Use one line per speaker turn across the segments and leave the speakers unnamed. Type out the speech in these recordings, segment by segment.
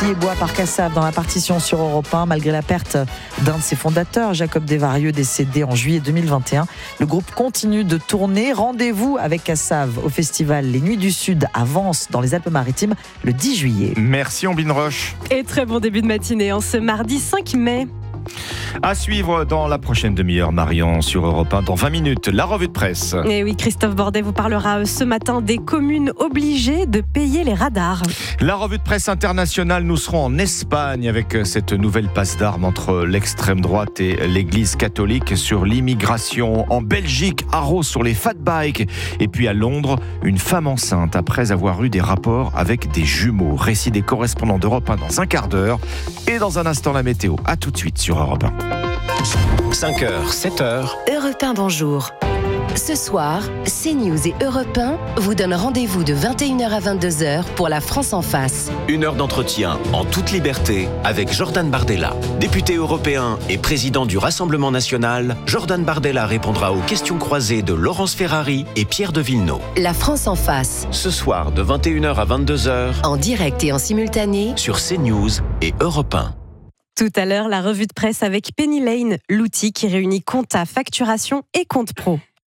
scié bois par Cassav dans la partition sur Europe 1. Malgré la perte d'un de ses fondateurs, Jacob Desvarieux, décédé en juillet 2021, le groupe continue de tourner. Rendez-vous avec Cassav au festival Les Nuits du Sud à Vence dans les Alpes-Maritimes le 10 juillet.
Merci Ambline Roche.
Et très bon début de matinée en ce mardi 5 mai.
À suivre dans la prochaine demi-heure, Marion, sur Europe 1, dans 20 minutes, la revue de presse.
Et oui, Christophe Bordet vous parlera ce matin des communes obligées de payer les radars.
La revue de presse internationale, nous serons en Espagne avec cette nouvelle passe d'armes entre l'extrême droite et l'église catholique sur l'immigration. En Belgique, haro sur les fat bikes. Et puis à Londres, une femme enceinte après avoir eu des rapports avec des jumeaux. Récit des correspondants d'Europe 1 dans un quart d'heure. Et dans un instant, la météo. À tout de suite sur Europe 1.
5h, 7h.
Europe 1, bonjour. Ce soir, CNews et Europe 1 vous donnent rendez-vous de 21h à 22h pour La France en face.
Une heure d'entretien en toute liberté avec Jordan Bardella. Député européen et président du Rassemblement national, Jordan Bardella répondra aux questions croisées de Laurence Ferrari et Pierre de Villeneuve.
La France en face.
Ce soir de 21h à 22h.
En direct et en simultané
sur CNews et Europe 1.
Tout à l'heure, la revue de presse avec Penny Lane, l'outil qui réunit compta, facturation et compte pro.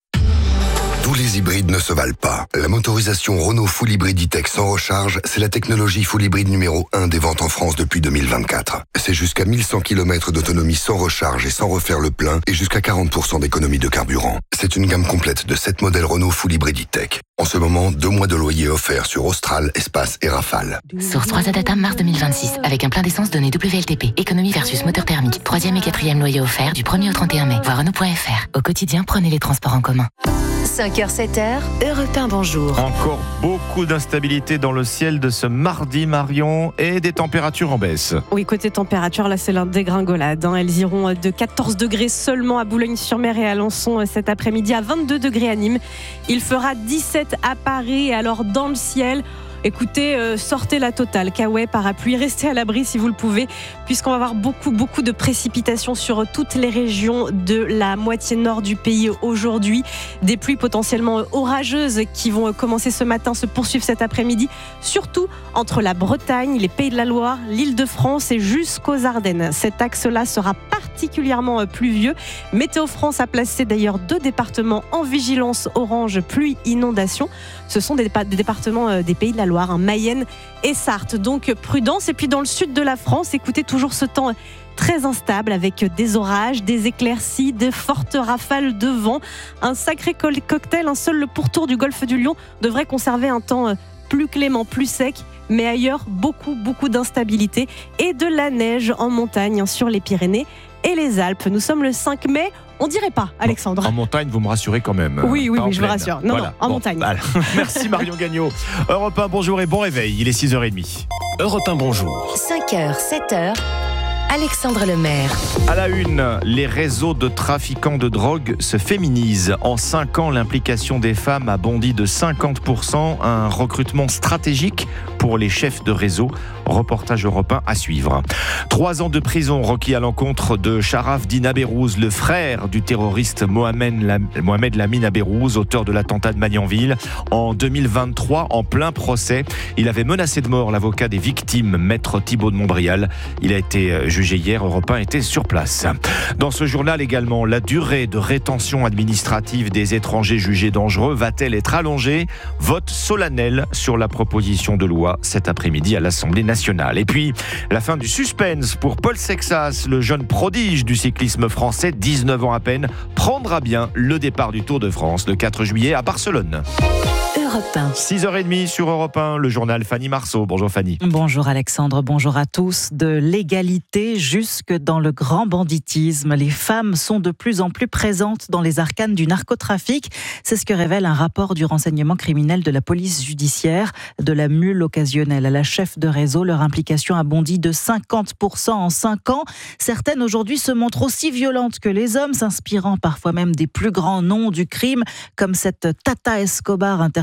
Tous les hybrides ne se valent pas. La motorisation Renault Full Hybrid E-Tech sans recharge, c'est la technologie Full Hybrid numéro 1 des ventes en France depuis 2024. C'est jusqu'à 1100 km d'autonomie sans recharge et sans refaire le plein et jusqu'à 40% d'économie de carburant. C'est une gamme complète de 7 modèles Renault Full Hybrid E-Tech. En ce moment, 2 mois de loyer offerts sur Austral, Espace et Rafale.
Source 3 Data mars 2026, avec un plein d'essence donné WLTP. Économie versus moteur thermique. 3e et 4e loyer offert du 1er au 31 mai. Voir Renault.fr. Au quotidien, prenez les transports en commun.
5h, 7h, Europe 1, bonjour.
Encore beaucoup d'instabilité dans le ciel de ce mardi, Marion, et des températures en baisse.
Oui, côté température, là c'est la dégringolade. Elles iront de 14 degrés seulement à Boulogne-sur-Mer et à Alençon cet après-midi, à 22 degrés à Nîmes. Il fera 17 à Paris. Alors dans le ciel, écoutez, sortez la totale, caouet, parapluie, restez à l'abri si vous le pouvez, puisqu'on va avoir beaucoup de précipitations sur toutes les régions de la moitié nord du pays aujourd'hui. Des pluies potentiellement orageuses qui vont commencer ce matin, se poursuivre cet après-midi, surtout entre la Bretagne, les Pays de la Loire, l'Île-de-France et jusqu'aux Ardennes. Cet axe-là sera particulièrement pluvieux. Météo France a placé d'ailleurs 2 départements en vigilance orange pluie inondation. Ce sont des départements des Pays de la Loire, Mayenne et Sarthe. Donc prudence. Et puis dans le sud de la France, écoutez toujours ce temps très instable avec des orages, des éclaircies, de fortes rafales de vent. Un sacré cocktail. Un seul le pourtour du golfe du Lion devrait conserver un temps plus clément, plus sec. Mais ailleurs, beaucoup d'instabilité et de la neige en montagne sur les Pyrénées et les Alpes. Nous sommes le 5 mai. On dirait pas, Alexandre.
En montagne, vous me rassurez quand même.
Oui, je vous rassure. Non, en montagne.
Voilà. Merci Marion Gagnon. Europe 1, bonjour et bon réveil. Il est 6h30.
Europe 1, bonjour.
5h, 7h, Alexandre Lemaire.
À la une, les réseaux de trafiquants de drogue se féminisent. En 5 ans, l'implication des femmes a bondi de 50%. Un recrutement stratégique pour les chefs de réseau. Reportage Europe 1 à suivre. 3 ans de prison requis à l'encontre de Sharaf Din Aberouz, le frère du terroriste Mohamed Lamine Aberouz, auteur de l'attentat de Magnanville. En 2023, en plein procès, il avait menacé de mort l'avocat des victimes, maître Thibault de Montbrial. Il a été jugé hier. Europe 1 était sur place. Dans ce journal également, la durée de rétention administrative des étrangers jugés dangereux va-t-elle être allongée ? Vote solennel sur la proposition de loi cet après-midi à l'Assemblée nationale. Et puis, la fin du suspense pour Paul Sexas, le jeune prodige du cyclisme français, 19 ans à peine, prendra bien le départ du Tour de France le 4 juillet à Barcelone.
Europe 1.
6h30 sur Europe 1, le journal Fanny Marceau. Bonjour Fanny.
Bonjour Alexandre, bonjour à tous. De l'égalité jusque dans le grand banditisme, les femmes sont de plus en plus présentes dans les arcanes du narcotrafic. C'est ce que révèle un rapport du renseignement criminel de la police judiciaire. De la mule occasionnelle à la chef de réseau, leur implication a bondi de 50% en 5 ans. Certaines aujourd'hui se montrent aussi violentes que les hommes, s'inspirant parfois même des plus grands noms du crime, comme cette Tata Escobar